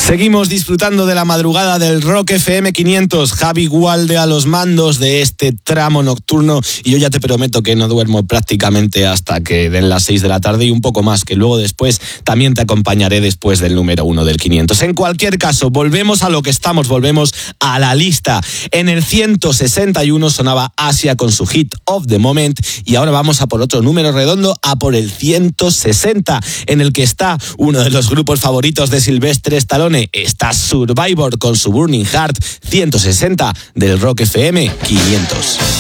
Seguimos disfrutando de la madrugada del Rock FM 500. Javi Gualde a los mandos de este tramo nocturno. Y yo ya te prometo que no duermo prácticamente hasta que den las 6 de la tarde y un poco más, que luego después también te acompañaré después del número 1 del 500. En cualquier caso, volvemos a lo que estamos, volvemos a la lista. En el 161 sonaba Asia con su hit Of the Moment. Y ahora vamos a por otro número redondo, a por el 160, en el que está uno de los grupos favoritos de Sylvester Stallone. Está Survivor con su Burning Heart. 160 del Rock FM 500.